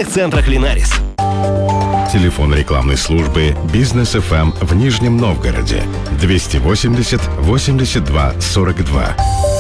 торговельных центрах «Линарис». Телефон рекламной службы «Бизнес ФМ» в Нижнем Новгороде 280 82 42.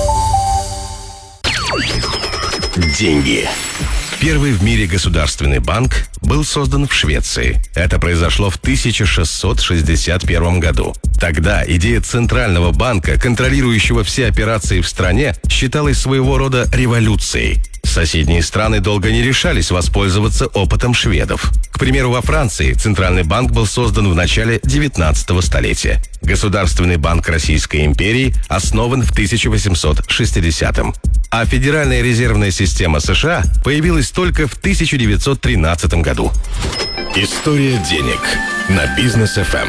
Деньги. Первый в мире государственный банк был создан в Швеции. Это произошло в 1661 году. Тогда идея Центрального банка, контролирующего все операции в стране, считалась своего рода революцией. Соседние страны долго не решались воспользоваться опытом шведов. К примеру, во Франции Центральный банк был создан в начале 19 столетия. Государственный банк Российской империи основан в 1860-м. А Федеральная резервная система США появилась только в 1913 году. История денег на Бизнес ФМ.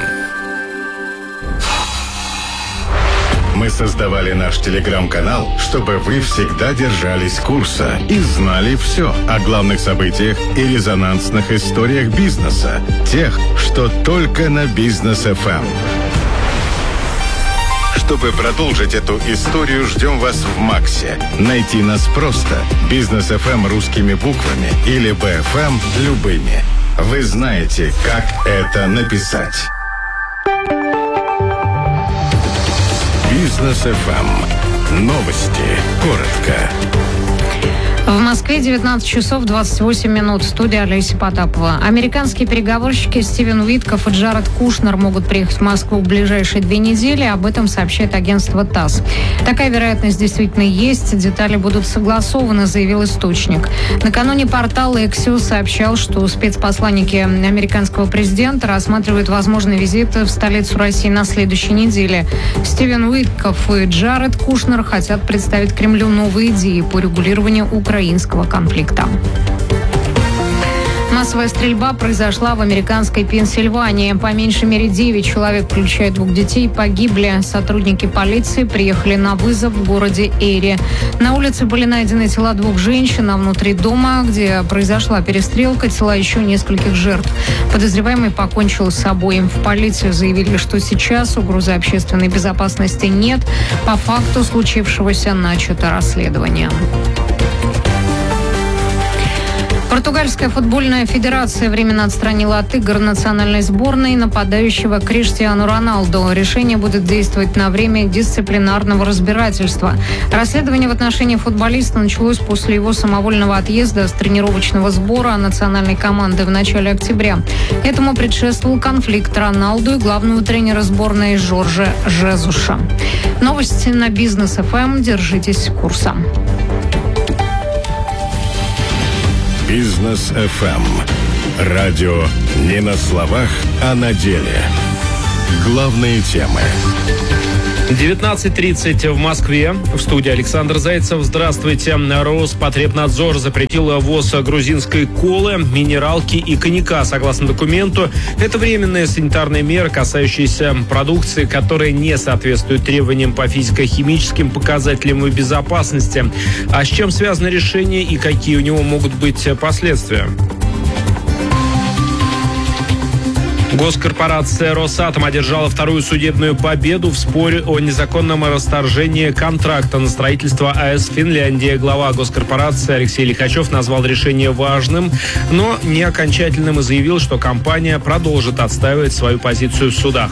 Мы создавали наш телеграм-канал, чтобы вы всегда держались курса и знали все о главных событиях и резонансных историях бизнеса, тех, что только на Бизнес ФМ. Чтобы продолжить эту историю, ждем вас в Максе. Найти нас просто. Бизнес ФМ русскими буквами или БФМ любыми. Вы знаете, как это написать. Бизнес ФМ. Новости. Коротко. В Москве 19 часов 28 минут. Студия Олеся Потапова. Американские переговорщики Стивен Уитков и Джаред Кушнер могут приехать в Москву в ближайшие 2 недели. Об этом сообщает агентство ТАСС. Такая вероятность действительно есть. Детали будут согласованы, заявил источник. Накануне портал Axios сообщал, что спецпосланники американского президента рассматривают возможный визит в столицу России на следующей неделе. Стивен Уитков и Джаред Кушнер хотят представить Кремлю новые идеи по регулированию украинского конфликта. Массовая стрельба произошла в американской Пенсильвании. По меньшей мере 9 человек, включая 2 детей, погибли. Сотрудники полиции приехали на вызов в городе Эри. На улице были найдены тела 2 женщин, а внутри дома, где произошла перестрелка, тела еще нескольких жертв. Подозреваемый покончил с собой. В полиции заявили, что сейчас угрозы общественной безопасности нет. По факту случившегося начато расследование. Португальская футбольная федерация временно отстранила от игр национальной сборной нападающего Криштиану Роналду. Решение будет действовать на время дисциплинарного разбирательства. Расследование в отношении футболиста началось после его самовольного отъезда с тренировочного сбора национальной команды в начале октября. Этому предшествовал конфликт Роналду и главного тренера сборной Жоржа Жезуша. Новости на Бизнес ФМ. Держитесь курса. Бизнес ФМ. Радио не на словах, а на деле. Главные темы. 19:30 в Москве. В студии Александр Зайцев. Здравствуйте. Роспотребнадзор запретил ввоз грузинской колы, минералки и коньяка. Согласно документу, это временная санитарная мера, касающаяся продукции, которая не соответствует требованиям по физико-химическим показателям и безопасности. А с чем связано решение и какие у него могут быть последствия? Госкорпорация «Росатом» одержала 2-ю судебную победу в споре о незаконном расторжении контракта на строительство АЭС «Финляндия». Глава госкорпорации Алексей Лихачев назвал решение важным, но не окончательным и заявил, что компания продолжит отстаивать свою позицию в судах.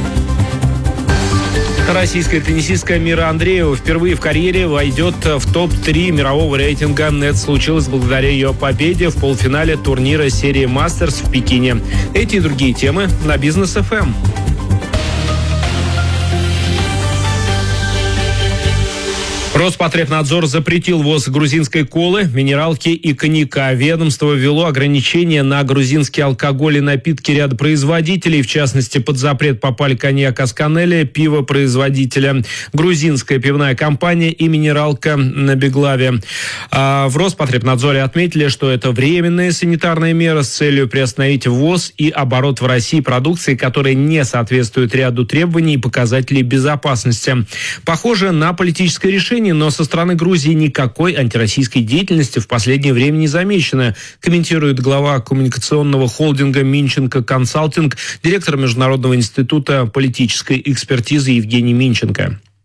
Российская теннисистка Мира Андреева впервые в карьере войдет в топ-3 мирового рейтинга. Это случилось благодаря ее победе в полуфинале турнира серии «Мастерс» в Пекине. Эти и другие темы на Бизнес ФМ. Роспотребнадзор запретил ввоз грузинской колы, минералки и коньяка. Ведомство ввело ограничения на грузинский алкоголь и напитки ряда производителей. В частности, под запрет попали коньяк Асканелли, пиво производителя грузинская пивная компания и минералка на Беглаве. В Роспотребнадзоре отметили, что это временная санитарная мера с целью приостановить ввоз и оборот в России продукции, которая не соответствует ряду требований и показателей безопасности. Похоже на политическое решение, но со стороны Грузии никакой антироссийской деятельности в последнее время не замечено, комментирует глава коммуникационного холдинга «Минченко Консалтинг», директор Международного института политической экспертизы Евгений Минченко.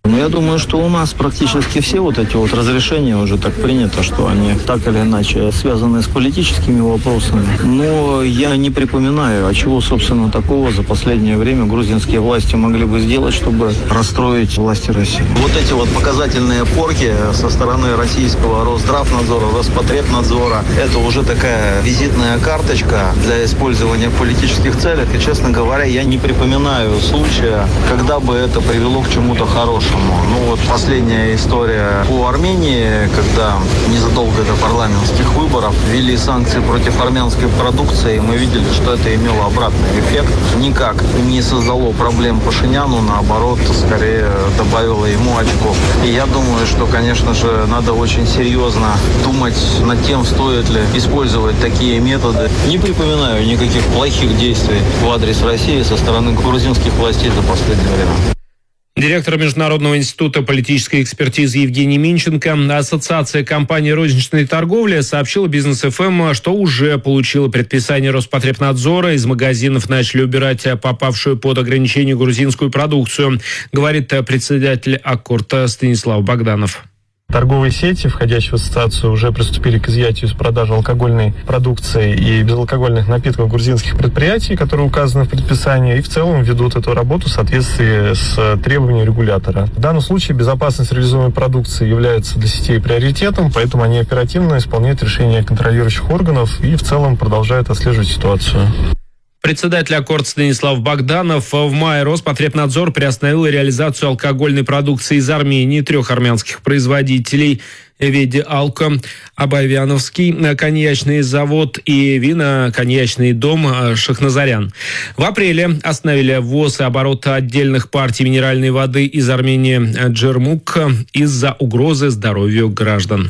Но я думаю, что у нас практически все вот эти вот разрешения уже так принято, что они так или иначе связаны с политическими вопросами. Но я не припоминаю, а чего, собственно, такого за последнее время грузинские власти могли бы сделать, чтобы расстроить власти России. Вот эти вот показательные порки со стороны российского Росздравнадзора, Роспотребнадзора, это уже такая визитная карточка для использования в политических целях. И, честно говоря, я не припоминаю случая, когда бы это привело к чему-то хорошему. Ну вот последняя история по Армении, когда незадолго до парламентских выборов ввели санкции против армянской продукции, мы видели, что это имело обратный эффект. Никак не создало проблем Пашиняну, наоборот, скорее добавило ему очков. И я думаю, что, конечно же, надо очень серьезно думать над тем, стоит ли использовать такие методы. Не припоминаю никаких плохих действий в адрес России со стороны грузинских властей за последнее время. Директор Международного института политической экспертизы Евгений Минченко. Ассоциация компаний розничной торговли сообщила Бизнес-ФМ, что уже получила предписание Роспотребнадзора. Из магазинов начали убирать попавшую под ограничение грузинскую продукцию, говорит председатель Аккорда Станислав Богданов. Торговые сети, входящие в ассоциацию, уже приступили к изъятию из продажи алкогольной продукции и безалкогольных напитков грузинских предприятий, которые указаны в предписании, и в целом ведут эту работу в соответствии с требованиями регулятора. В данном случае безопасность реализуемой продукции является для сетей приоритетом, поэтому они оперативно исполняют решения контролирующих органов и в целом продолжают отслеживать ситуацию. Председатель Аккорда Станислав Богданов. В мае Роспотребнадзор приостановил реализацию алкогольной продукции из Армении 3 армянских производителей: Веди Алко, Абайвяновский коньячный завод и вино-коньячный дом Шахназарян. В апреле остановили ввоз и оборот отдельных партий минеральной воды из Армении Джермук из-за угрозы здоровью граждан.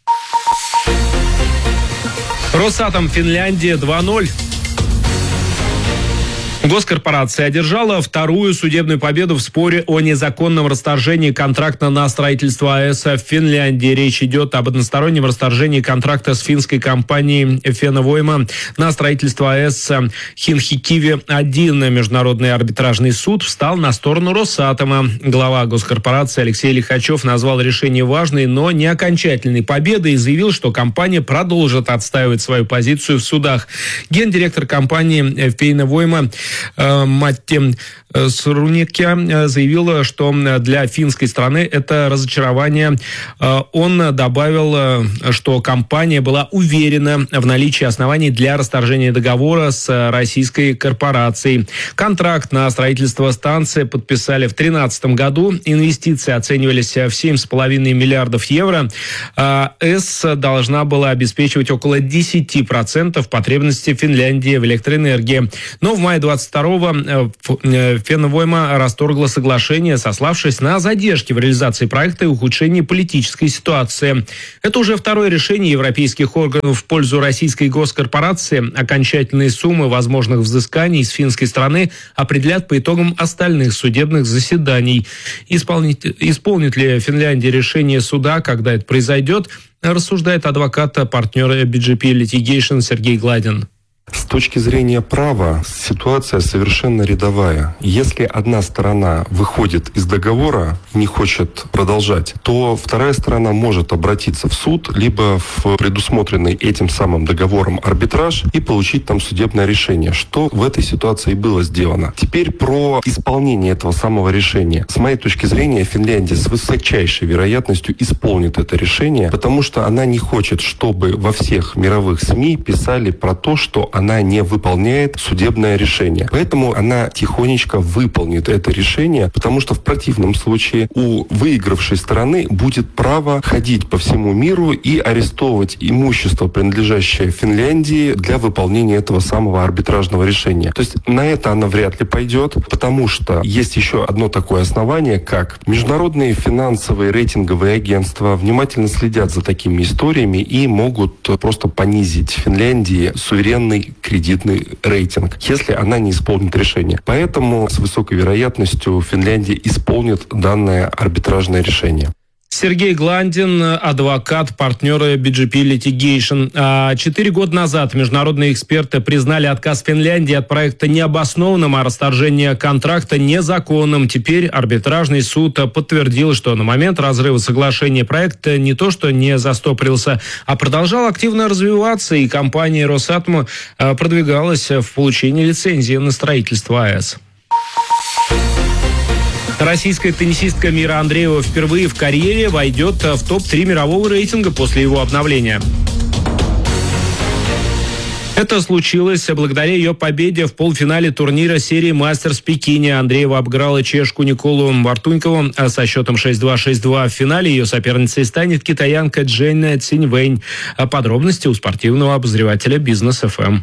Росатом Финляндия 2-0. Госкорпорация одержала вторую судебную победу в споре о незаконном расторжении контракта на строительство АЭС в Финляндии. Речь идет об одностороннем расторжении контракта с финской компанией Фенновойма на строительство АЭС Хинхикиви-1. Международный арбитражный суд встал на сторону Росатома. Глава госкорпорации Алексей Лихачев назвал решение важной, но не окончательной победой и заявил, что компания продолжит отстаивать свою позицию в судах. Гендиректор компании Фенновойма Матти Срунекя заявила, что для финской страны это разочарование. Он добавил, что компания была уверена в наличии оснований для расторжения договора с российской корпорацией. Контракт на строительство станции подписали в 2013 году. Инвестиции оценивались в 7,5 миллиардов евро. АЭС должна была обеспечивать около 10% потребностей Финляндии в электроэнергии. Но в мае 22-го Фенновойма расторгла соглашение, сославшись на задержки в реализации проекта и ухудшение политической ситуации. Это уже второе решение европейских органов в пользу российской госкорпорации. Окончательные суммы возможных взысканий с финской стороны определят по итогам остальных судебных заседаний. Исполнит ли Финляндия решение суда, когда это произойдет, рассуждает адвокат, партнер BGP Litigation Сергей Гладин. С точки зрения права ситуация совершенно рядовая. Если одна сторона выходит из договора и не хочет продолжать, то вторая сторона может обратиться в суд, либо в предусмотренный этим самым договором арбитраж и получить там судебное решение, что в этой ситуации было сделано. Теперь про исполнение этого самого решения. С моей точки зрения, Финляндия с высочайшей вероятностью исполнит это решение, потому что она не хочет, чтобы во всех мировых СМИ писали про то, что она не выполняет судебное решение. Поэтому она тихонечко выполнит это решение, потому что в противном случае у выигравшей стороны будет право ходить по всему миру и арестовывать имущество, принадлежащее Финляндии, для выполнения этого самого арбитражного решения. То есть на это она вряд ли пойдет, потому что есть еще одно такое основание, как международные финансовые рейтинговые агентства внимательно следят за такими историями и могут просто понизить Финляндии суверенный кредитный рейтинг, если она не исполнит решение. Поэтому с высокой вероятностью Финляндия исполнит данное арбитражное решение. Сергей Гландин, адвокат, партнер BGP Litigation. 4 года назад международные эксперты признали отказ Финляндии от проекта необоснованным, а расторжение контракта незаконным. Теперь арбитражный суд подтвердил, что на момент разрыва соглашения проект не то что не застопорился, а продолжал активно развиваться, и компания «Росатом» продвигалась в получении лицензии на строительство АЭС. Российская теннисистка Мира Андреева впервые в карьере войдет в топ-3 мирового рейтинга после его обновления. Это случилось благодаря ее победе в полуфинале турнира серии «Мастерс» в Пекине. Андреева обыграла чешку Николу Мартунькову со счетом 6-2, 6-2. В финале ее соперницей станет китаянка Джейн Циньвэнь. Подробности у спортивного обозревателя «Бизнес ФМ».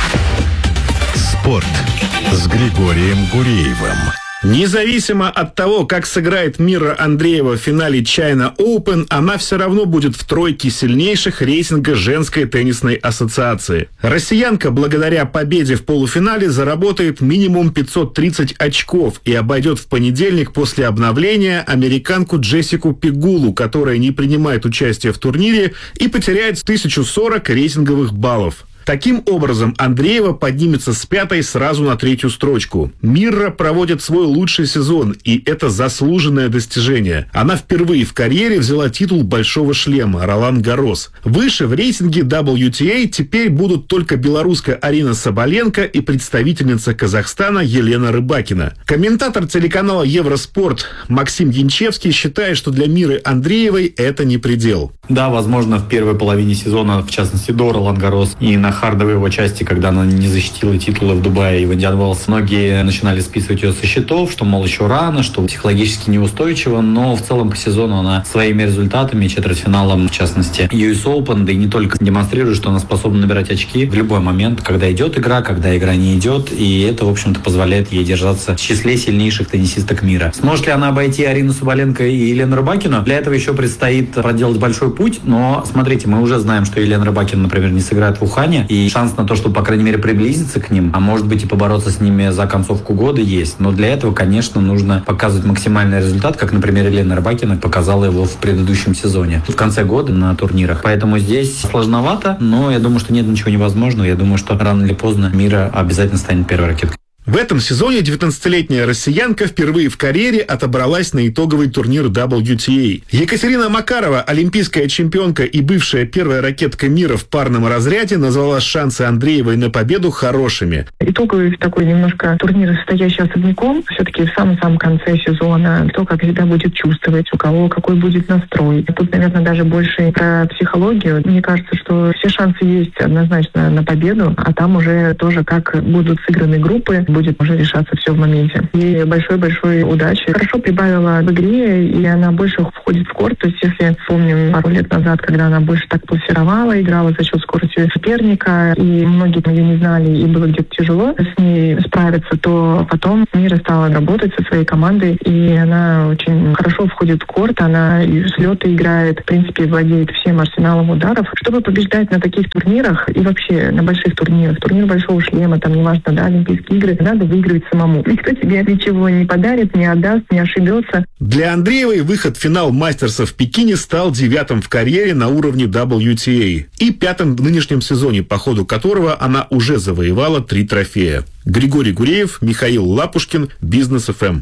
Спорт с Григорием Гуреевым. Независимо от того, как сыграет Мира Андреева в финале China Open, она все равно будет в тройке сильнейших рейтинга женской теннисной ассоциации. Россиянка благодаря победе в полуфинале заработает минимум 530 очков и обойдет в понедельник после обновления американку Джессику Пегулу, которая не принимает участие в турнире и потеряет 1040 рейтинговых баллов. Таким образом, Андреева поднимется с 5-й сразу на 3-ю строчку. Мирра проводит свой лучший сезон, и это заслуженное достижение. Она впервые в карьере взяла титул «Большого шлема» Ролан Гаррос. Выше в рейтинге WTA теперь будут только белоруска Арина Соболенко и представительница Казахстана Елена Рыбакина. Комментатор телеканала Евроспорт Максим Янчевский считает, что для Миры Андреевой это не предел. Да, возможно, в первой половине сезона, в частности, до Ролан Гаррос и на хардовой его части, когда она не защитила титулы в Дубае и в Индиан Уэллс, многие начинали списывать ее со счетов, что, мол, еще рано, что психологически неустойчиво, но в целом по сезону она своими результатами, четвертьфиналом, в частности, US Open, да и не только, демонстрирует, что она способна набирать очки в любой момент, когда идет игра, когда игра не идет, и это, в общем-то, позволяет ей держаться в числе сильнейших теннисисток мира. Сможет ли она обойти Арину Соболенко и Елену Рыбакину? Для этого еще предстоит проделать большой путь, но, смотрите, мы уже знаем, что Елена Рыбакина, например, не сыграет в Ухане, и шанс на то, чтобы, по крайней мере, приблизиться к ним, а может быть и побороться с ними за концовку года есть. Но для этого, конечно, нужно показывать максимальный результат, как, например, Елена Рыбакина показала его в предыдущем сезоне, в конце года на турнирах. Поэтому здесь сложновато, но я думаю, что нет ничего невозможного. Я думаю, что рано или поздно Мира обязательно станет первой ракеткой. В этом сезоне 19-летняя россиянка впервые в карьере отобралась на итоговый турнир WTA. Екатерина Макарова, олимпийская чемпионка и бывшая первая ракетка мира в парном разряде, назвала шансы Андреевой на победу хорошими. Итоговый такой немножко турнир, состоящий особняком, все-таки в самом-самом конце сезона, кто как себя будет чувствовать, у кого какой будет настрой. Тут, наверное, даже больше про психологию. Мне кажется, что все шансы есть однозначно на победу, а там уже тоже как будут сыграны группы, будет уже решаться все в моменте. Ей большой-большой удачи. Хорошо прибавила в игре, и она больше входит в корт. То есть, если помним пару лет назад, когда она больше так пульсировала, играла за счет скорости соперника, и многие ее не знали, и было где-то тяжело с ней справиться, то потом Мира стала работать со своей командой, и она очень хорошо входит в корт, она и слеты играет, в принципе, владеет всем арсеналом ударов. Чтобы побеждать на таких турнирах и вообще на больших турнирах, турнир Большого шлема, там, неважно, да, Олимпийские игры, надо выигрывать самому. Никто тебе ничего не подарит, не отдаст, не ошибется. Для Андреевой выход в финал Мастерса в Пекине стал 9-м в карьере на уровне WTA и 5-м в нынешнем сезоне, по ходу которого она уже завоевала 3 трофея. Григорий Гуреев, Михаил Лапушкин, Бизнес ФМ.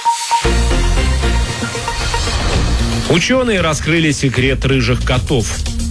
Ученые раскрыли секрет рыжих котов.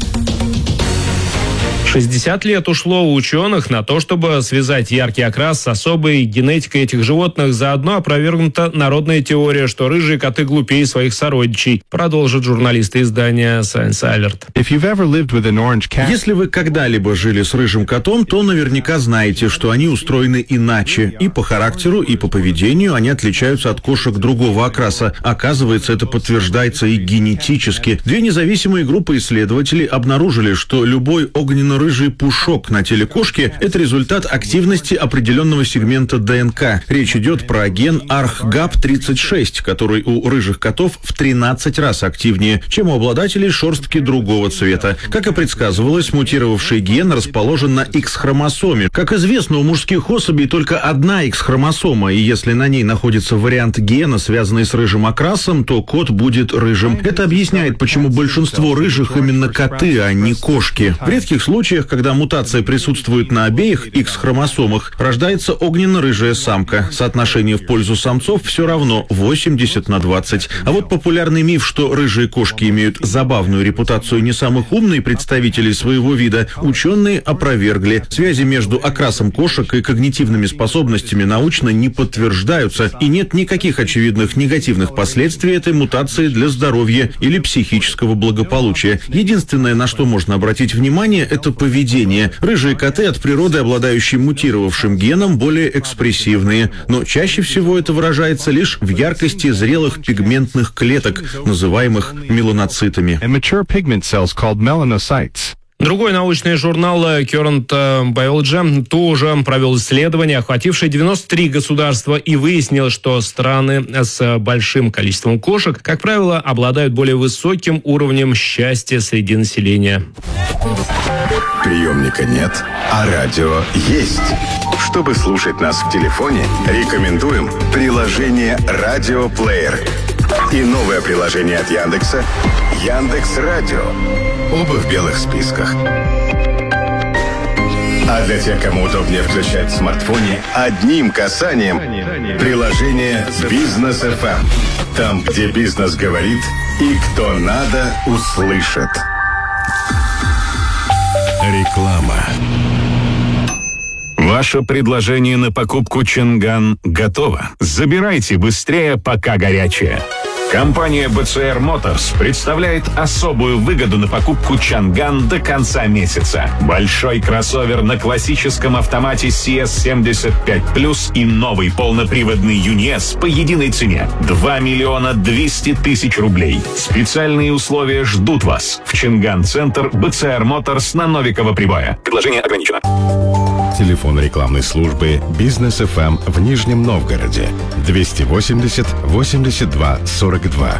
60 лет ушло у ученых на то, чтобы связать яркий окрас с особой генетикой этих животных. Заодно опровергнута народная теория, что рыжие коты глупее своих сородичей, продолжит журналисты издания Science Alert. Если вы когда-либо жили с рыжим котом, то наверняка знаете, что они устроены иначе. И по характеру, и по поведению они отличаются от кошек другого окраса. Оказывается, это подтверждается и генетически. 2 независимые группы исследователей обнаружили, что любой огненно-рыжий рыжий пушок на теле кошки – это результат активности определенного сегмента ДНК. Речь идет про ген ARHGAP36, который у рыжих котов в 13 раз активнее, чем у обладателей шерстки другого цвета. Как и предсказывалось, мутировавший ген расположен на X-хромосоме. Как известно, у мужских особей только одна X-хромосома, и если на ней находится вариант гена, связанный с рыжим окрасом, то кот будет рыжим. Это объясняет, почему большинство рыжих именно коты, а не кошки. В редких случаях, когда мутация присутствует на обеих X-хромосомах, рождается огненно-рыжая самка. Соотношение в пользу самцов все равно 80/20. А вот популярный миф, что рыжие кошки имеют забавную репутацию не самых умных представителей своего вида, ученые опровергли. Связи между окрасом кошек и когнитивными способностями научно не подтверждаются, и нет никаких очевидных негативных последствий этой мутации для здоровья или психического благополучия. Единственное, на что можно обратить внимание, это поведение. Рыжие коты от природы, обладающие мутировавшим геном, более экспрессивные, но чаще всего это выражается лишь в яркости зрелых пигментных клеток, называемых меланоцитами. Другой научный журнал Current Biology тоже провел исследование, охватившее 93 государства, и выяснил, что страны с большим количеством кошек, как правило, обладают более высоким уровнем счастья среди населения. Приемника нет, а радио есть. Чтобы слушать нас в телефоне, рекомендуем приложение «Радиоплеер» и новое приложение от Яндекса «Яндекс.Радио». Оба в белых списках. А для тех, кому удобнее включать в смартфоне одним касанием, приложение «Бизнес FM». Там, где бизнес говорит и кто надо, услышит. Реклама. Ваше предложение на покупку Чанган готово. Забирайте быстрее, пока горячее. Компания BCR Motors представляет особую выгоду на покупку Чанган до конца месяца. Большой кроссовер на классическом автомате CS75+, и новый полноприводный UNIS по единой цене – 2 200 000 рублей. Специальные условия ждут вас в Чанган-центр BCR Motors на Новикова Прибоя. Предложение ограничено. Телефон рекламной службы «Бизнес FM» в Нижнем Новгороде 280 82 42.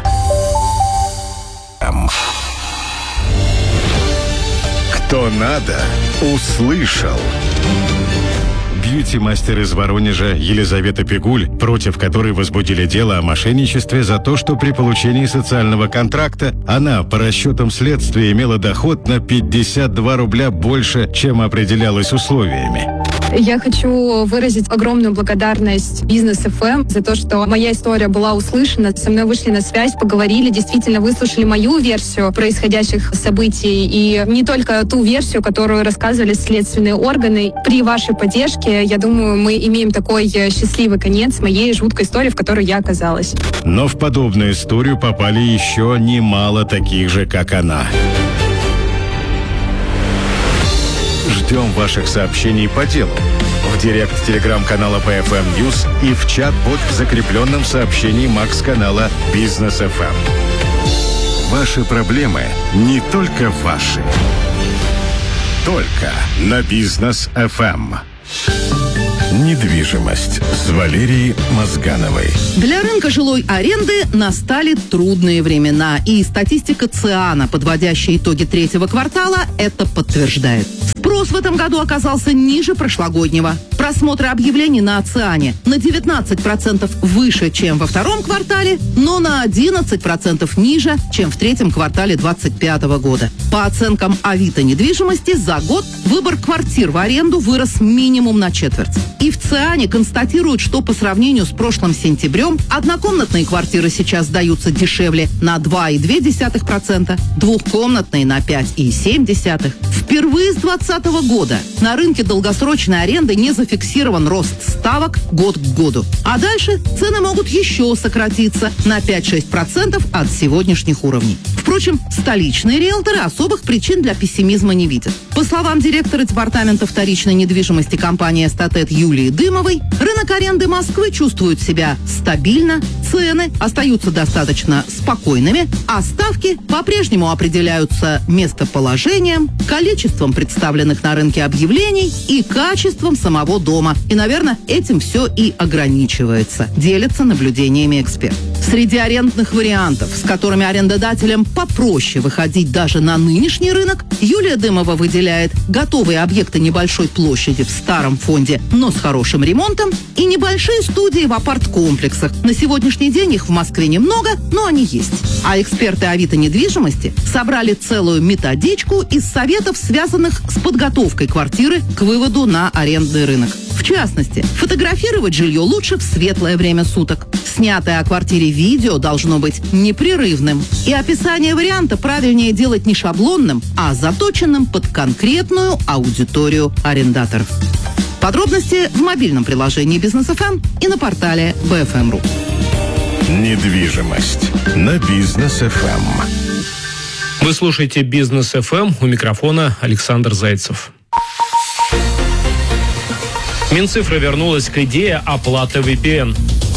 Кто надо, услышал. Бьюти-мастер из Воронежа Елизавета Пигуль, против которой возбудили дело о мошенничестве за то, что при получении социального контракта она, по расчетам следствия, имела доход на 52 рубля больше, чем определялось условиями. Я хочу выразить огромную благодарность Бизнес FM за то, что моя история была услышана. Со мной вышли на связь, поговорили, действительно выслушали мою версию происходящих событий и не только ту версию, которую рассказывали следственные органы. При вашей поддержке, я думаю, мы имеем такой счастливый конец моей жуткой истории, в которой я оказалась. Но в подобную историю попали еще немало таких же, как она. Ждем ваших сообщений по делу в директ телеграм-канала PFM News и в чат-бот в закрепленном сообщении Макс-канала Бизнес FM. Ваши проблемы не только ваши. Только на Бизнес FM. Недвижимость с Валерией Мозгановой. Для рынка жилой аренды настали трудные времена, и статистика ЦИАНа, подводящая итоги третьего квартала, это подтверждает. Спрос в этом году оказался ниже прошлогоднего. Просмотры объявлений на ЦИАНе на 19% выше, чем во втором квартале, но на 11% ниже, чем в третьем квартале 2025 года. По оценкам Авито недвижимости, за год выбор квартир в аренду вырос минимум на четверть. И в ЦИАНе констатируют, что по сравнению с прошлым сентябрем однокомнатные квартиры сейчас сдаются дешевле на 2,2%, двухкомнатные на 5,7%. Впервые с 2020 года на рынке долгосрочной аренды не зафиксирован рост ставок год к году. А дальше цены могут еще сократиться на 5-6% от сегодняшних уровней. Впрочем, столичные риэлторы особых причин для пессимизма не видят. По словам директора департамента вторичной недвижимости компании «Эстатет» Юлии Дымовой, рынок аренды Москвы чувствует себя стабильно, цены остаются достаточно спокойными, а ставки по-прежнему определяются местоположением, количеством представленных на рынке объявлений и качеством самого дома. И, наверное, этим все и ограничивается, делятся наблюдениями эксперт. Среди арендных вариантов, с которыми арендодателям попроще выходить даже на нынешний рынок, Юлия Дымова выделяет готовые объекты небольшой площади в старом фонде, но с хорошим ремонтом, и небольшие студии в апарт-комплексах. На сегодняшний день их в Москве немного, но они есть. А эксперты Авито недвижимости собрали целую методичку из советов, связанных с подготовкой квартиры к выводу на арендный рынок. В частности, фотографировать жилье лучше в светлое время суток. Снятое о квартире видео должно быть непрерывным. И описание варианта правильнее делать не шаблонным, а заточенным под конкретную аудиторию арендаторов. Подробности в мобильном приложении Бизнес ФМ и на портале BFM.ru. Недвижимость на Бизнес ФМ. Вы слушаете Бизнес ФМ, у микрофона Александр Зайцев. Минцифра вернулась к идее оплаты VPN.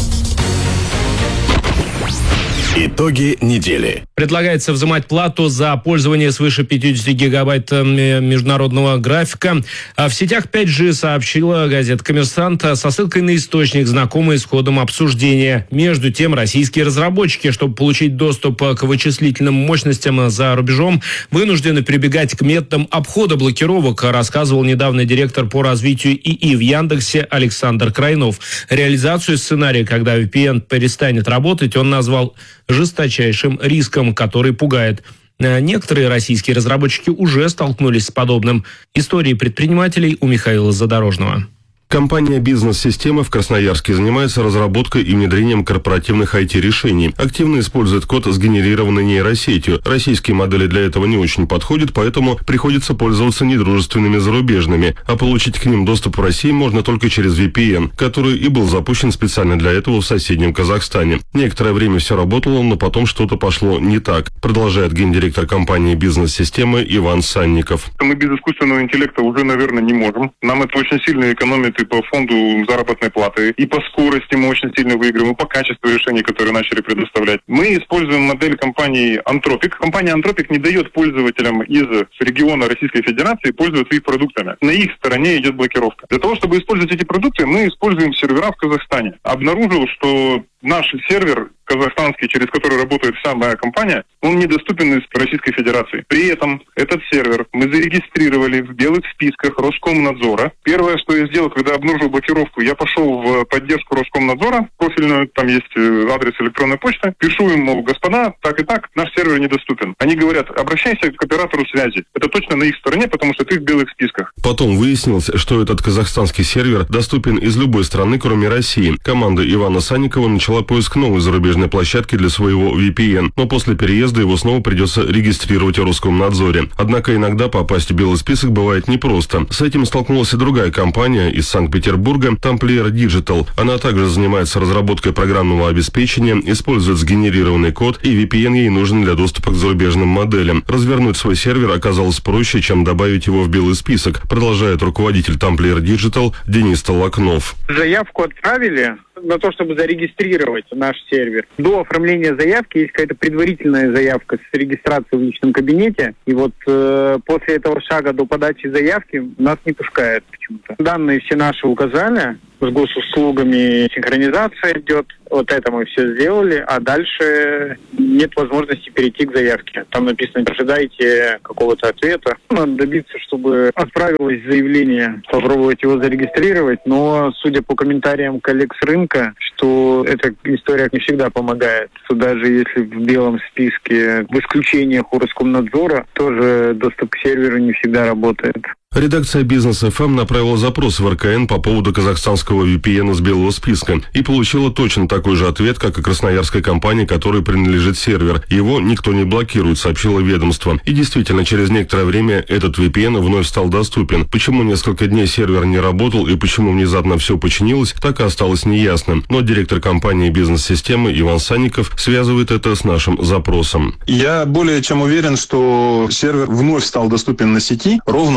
Итоги недели. Предлагается взимать плату за пользование свыше 50 гигабайт международного графика. В сетях 5G сообщила газета «Коммерсант» со ссылкой на источник, знакомый с ходом обсуждения. Между тем, российские разработчики, чтобы получить доступ к вычислительным мощностям за рубежом, вынуждены прибегать к методам обхода блокировок, рассказывал недавно директор по развитию ИИ в Яндексе Александр Крайнов. Реализацию сценария, когда VPN перестанет работать, он назвал жесточайшим риском, который пугает. Некоторые российские разработчики уже столкнулись с подобным. Истории предпринимателей у Михаила Задорожного. Компания «Бизнес-системы» в Красноярске занимается разработкой и внедрением корпоративных IT-решений. Активно использует код, сгенерированный нейросетью. Российские модели для этого не очень подходят, поэтому приходится пользоваться недружественными зарубежными. А получить к ним доступ в России можно только через VPN, который и был запущен специально для этого в соседнем Казахстане. Некоторое время все работало, но потом что-то пошло не так, продолжает гендиректор компании «Бизнес-системы» Иван Санников. Мы без искусственного интеллекта уже, наверное, не можем. Нам это очень сильно экономит и по фонду заработной платы, и по скорости мы очень сильно выигрываем, и по качеству решений, которые начали предоставлять. Мы используем модель компании Anthropic. Компания Anthropic не дает пользователям из региона Российской Федерации пользоваться их продуктами. На их стороне идет блокировка. Для того, чтобы использовать эти продукты, мы используем сервера в Казахстане. Обнаружил, что наш сервер казахстанский, через который работает вся моя компания, он недоступен из Российской Федерации. При этом этот сервер мы зарегистрировали в белых списках Роскомнадзора. Первое, что я сделал, когда обнаружил блокировку, я пошел в поддержку Роскомнадзора, профильную, там есть адрес электронной почты, пишу им, мол, господа, так и так, наш сервер недоступен. Они говорят, обращайся к оператору связи. Это точно на их стороне, потому что ты в белых списках. Потом выяснилось, что этот казахстанский сервер доступен из любой страны, кроме России. Команда Ивана Санникова начала поиск новой зарубежной площадки для своего VPN, но после переезда его снова придется регистрировать в Роскомнадзоре. Однако иногда попасть в белый список бывает непросто. С этим столкнулась и другая компания из Санкт-Петербурга, Tamplier Digital. Она также занимается разработкой программного обеспечения, использует сгенерированный код, и VPN ей нужен для доступа к зарубежным моделям. Развернуть свой сервер оказалось проще, чем добавить его в белый список, продолжает руководитель Tamplier Digital Денис Толокнов. Заявку отправили на то, чтобы зарегистрировать наш сервер. До оформления заявки есть какая-то предварительная заявка с регистрацией в личном кабинете. И вот после этого шага до подачи заявки нас не пускают почему-то. Данные все наши указали, с госуслугами синхронизация идет. Вот это мы все сделали, а дальше нет возможности перейти к заявке. Там написано, ожидайте какого-то ответа. Надо добиться, чтобы отправилось заявление, попробовать его зарегистрировать, но, судя по комментариям коллег с рынка, что эта история не всегда помогает. Что даже если в белом списке, в исключениях у Роскомнадзора, тоже доступ к серверу не всегда работает. Редакция Бизнес ФМ направила запрос в РКН по поводу казахстанского VPN с белого списка и получила точно такой же ответ, как и красноярской компании, которой принадлежит сервер. Его никто не блокирует, сообщило ведомство. И действительно, через некоторое время этот VPN вновь стал доступен. Почему несколько дней сервер не работал и почему внезапно все починилось, так и осталось неясным. Но директор компании Бизнес-системы Иван Санников связывает это с нашим запросом. Я более чем уверен, что сервер вновь стал доступен на сети ровно после того,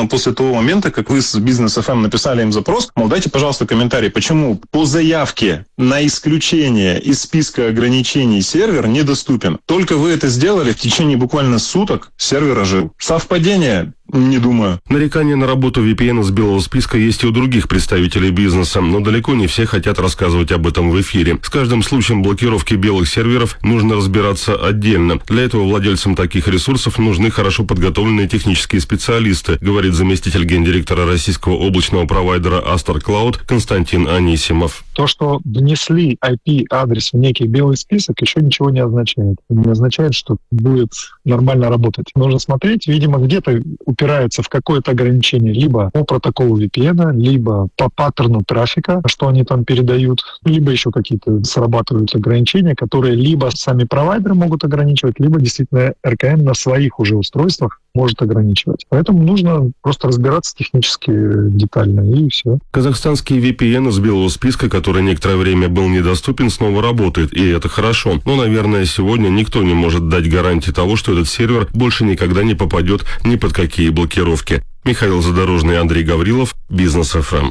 того момента, как вы с Бизнес ФМ написали им запрос, мол, дайте, пожалуйста, комментарий, почему по заявке на исключение из списка ограничений сервер недоступен. Только вы это сделали, в течение буквально суток сервер ожил. Совпадение? Не думаю. Нарекания на работу VPN с белого списка есть и у других представителей бизнеса, но далеко не все хотят рассказывать об этом в эфире. С каждым случаем блокировки белых серверов нужно разбираться отдельно. Для этого владельцам таких ресурсов нужны хорошо подготовленные технические специалисты, говорит заместитель гендиректора российского облачного провайдера Astar Cloud Константин Анисимов. То, что внесли IP-адрес в некий белый список, еще ничего не означает. Не означает, что будет нормально работать. Нужно смотреть, видимо, где-то упирается в какое-то ограничение либо по протоколу VPN, либо по паттерну трафика, что они там передают, либо еще какие-то срабатывают ограничения, которые либо сами провайдеры могут ограничивать, либо действительно РКН на своих уже устройствах может ограничивать. Поэтому нужно просто разбираться технически детально, и все. Казахстанский VPN из белого списка, который некоторое время был недоступен, снова работает, и это хорошо. Но, наверное, сегодня никто не может дать гарантии того, что этот сервер больше никогда не попадет ни под какие блокировки. Михаил Задорожный, Андрей Гаврилов, Бизнес ФМ.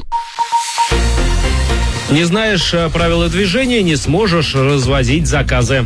Не знаешь правила движения, не сможешь развозить заказы.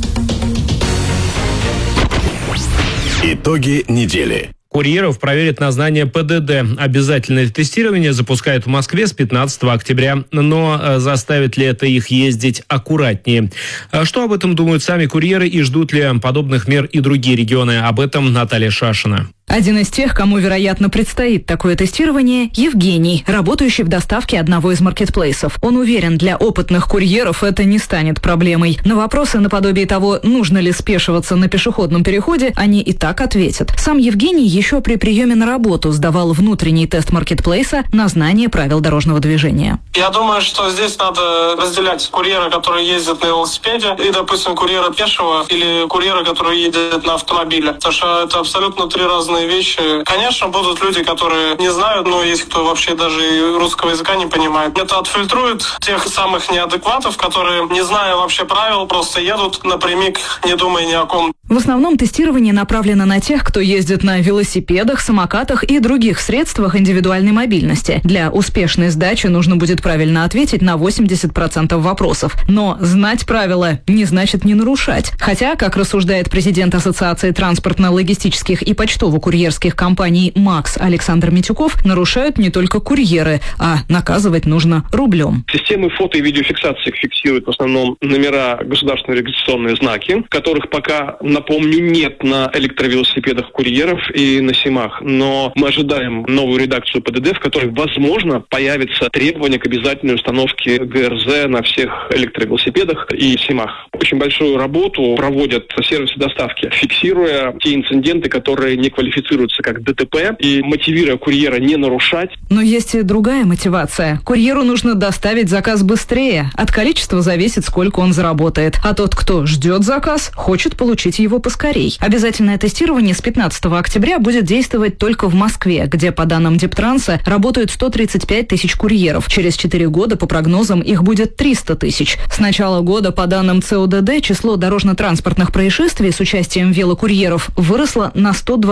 Итоги недели. Курьеров проверят на знание ПДД. Обязательное тестирование запускают в Москве с 15 октября. Но заставит ли это их ездить аккуратнее? Что об этом думают сами курьеры и ждут ли подобных мер и другие регионы? Об этом Наталья Шашина. Один из тех, кому, вероятно, предстоит такое тестирование, Евгений, работающий в доставке одного из маркетплейсов. Он уверен, для опытных курьеров это не станет проблемой. На вопросы наподобие того, нужно ли спешиваться на пешеходном переходе, они и так ответят. Сам Евгений еще при приеме на работу сдавал внутренний тест маркетплейса на знание правил дорожного движения. Я думаю, что здесь надо разделять курьера, который ездит на велосипеде, и, допустим, курьера пешего или курьера, который едет на автомобиле. Потому что это абсолютно три разные вещи. Конечно, будут люди, которые не знают, но есть кто вообще даже и русского языка не понимает. Это отфильтрует тех самых неадекватов, которые, не зная вообще правил, просто едут напрямик, не думая ни о ком. В основном тестирование направлено на тех, кто ездит на велосипедах, самокатах и других средствах индивидуальной мобильности. Для успешной сдачи нужно будет правильно ответить на 80% вопросов. Но знать правила не значит не нарушать. Хотя, как рассуждает президент Ассоциации транспортно-логистических и почтово-курьерских компаний МАКС Александр Митюков, нарушают не только курьеры, а наказывать нужно рублем. Системы фото- и видеофиксации фиксируют в основном номера государственные регистрационные знаки, которых пока, напомню, нет на электровелосипедах курьеров и на СИМах. Но мы ожидаем новую редакцию ПДД, в которой, возможно, появится требование к обязательной установке ГРЗ на всех электровелосипедах и СИМах. Очень большую работу проводят сервисы доставки, фиксируя те инциденты, которые не квалифицируются как ДТП, и мотивируя курьера не нарушать. Но есть и другая мотивация. Курьеру нужно доставить заказ быстрее. От количества зависит, сколько он заработает. А тот, кто ждет заказ, хочет получить его поскорей. Обязательное тестирование с 15 октября будет действовать только в Москве, где, по данным Дептранса, работают 135 тысяч курьеров. Через 4 года, по прогнозам, их будет 300 тысяч. С начала года, по данным ЦОДД, число дорожно-транспортных происшествий с участием велокурьеров выросло на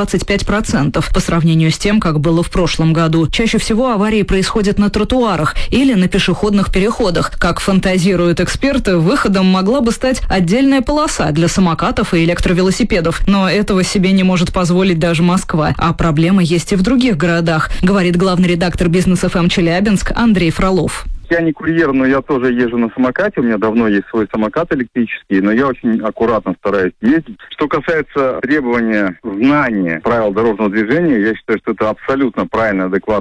125% по сравнению с тем, как было в прошлом году. Чаще всего аварии происходят на тротуарах или на пешеходных переходах. Как фантазируют эксперты, выходом могла бы стать отдельная полоса для самокатов и электровелосипедов. Но этого себе не может позволить даже Москва. А проблема есть и в других городах, говорит главный редактор Бизнес ФМ Челябинск Андрей Фролов. Я не курьер, но я тоже езжу на самокате. У меня давно есть свой самокат электрический, но я очень аккуратно стараюсь ездить. Что касается требования знания правил дорожного движения, я считаю, что это абсолютно правильно, адекватно.